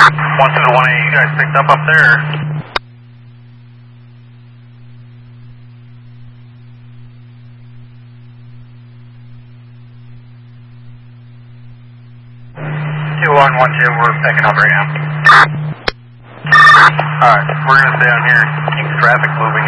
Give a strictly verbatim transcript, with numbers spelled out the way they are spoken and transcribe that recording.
one two to one eight, you guys picked up up there? two one one two, we're picking up right now. Alright, we're going to stay on here, keep traffic moving.